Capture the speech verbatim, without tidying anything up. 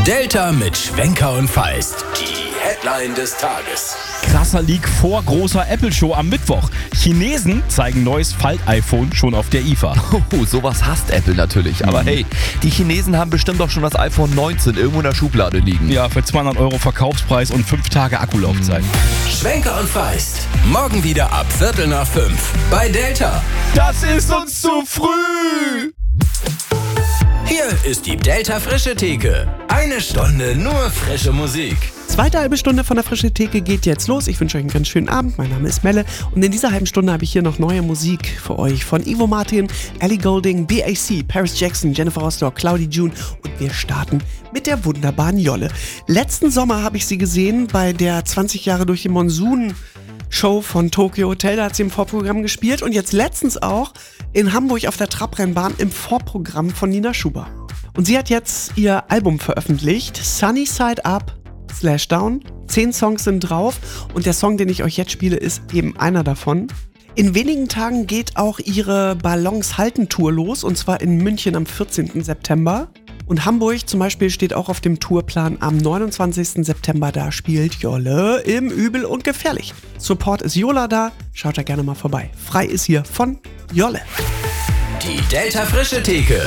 Delta mit Schwenker und Feist. Die Headline des Tages. Krasser Leak vor großer Apple-Show am Mittwoch. Chinesen zeigen neues Falt-iPhone schon auf der I F A. Oh, sowas hasst Apple natürlich. Aber Mhm. hey, die Chinesen haben bestimmt doch schon das iPhone neunzehn irgendwo in der Schublade liegen. Ja, für zweihundert Euro Verkaufspreis und fünf Tage Akkulaufzeit. Schwenker und Feist. Morgen wieder ab Viertel nach fünf. Bei Delta. Das ist uns zu früh! Hier ist die Delta Frische Theke. Eine Stunde nur frische Musik. Zweite halbe Stunde von der Frische Theke geht jetzt los. Ich wünsche euch einen ganz schönen Abend. Mein Name ist Melle und in dieser halben Stunde habe ich hier noch neue Musik für euch von Ivo Martin, Ellie Goulding, B A C, Paris Jackson, Jennifer Rostock, Claudie June und wir starten mit der wunderbaren Jolle. Letzten Sommer habe ich sie gesehen bei der zwanzig Jahre durch den Monsun Show von Tokyo Hotel, da hat sie im Vorprogramm gespielt und jetzt letztens auch in Hamburg auf der Trabrennbahn im Vorprogramm von Nina Schuber. Und sie hat jetzt ihr Album veröffentlicht, Sunny Side Up Slash Down. Zehn Songs sind drauf und der Song, den ich euch jetzt spiele, ist eben einer davon. In wenigen Tagen geht auch ihre Ballons halten Tour los und zwar in München am vierzehnten September. Und Hamburg zum Beispiel steht auch auf dem Tourplan am neunundzwanzigsten September. Da spielt Jolle im Übel und Gefährlich. Support ist Jola da. Schaut da gerne mal vorbei. Frei ist hier von Jolle. Die Delta Frische Theke.